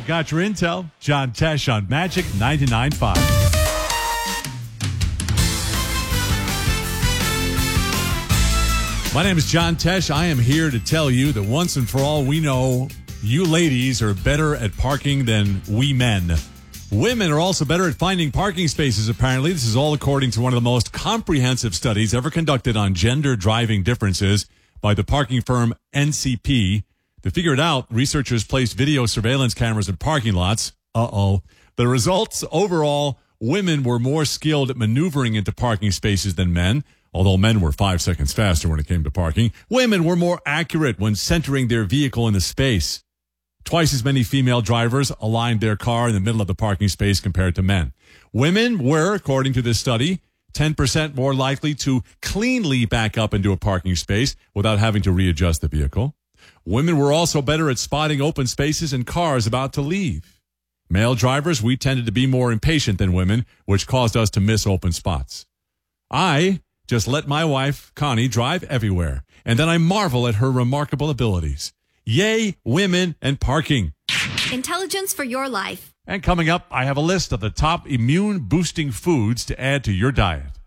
got your intel. John Tesh on Magic 99.5. My name is John Tesh. I am here to tell you that once and for all, we know you ladies are better at parking than we men. Women are also better at finding parking spaces, apparently. This is all according to one of the most comprehensive studies ever conducted on gender driving differences by the parking firm NCP. To figure it out, researchers placed video surveillance cameras in parking lots. The results, overall, women were more skilled at maneuvering into parking spaces than men. Although men were 5 seconds faster when it came to parking, women were more accurate when centering their vehicle in the space. Twice as many female drivers aligned their car in the middle of the parking space compared to men. Women were, according to this study, 10% more likely to cleanly back up into a parking space without having to readjust the vehicle. Women were also better at spotting open spaces and cars about to leave. Male drivers, we tended to be more impatient than women, which caused us to miss open spots. I just let my wife, Connie, drive everywhere, and then I marvel at her remarkable abilities. Yay, women and parking. Intelligence for your life. And coming up, I have a list of the top immune-boosting foods to add to your diet.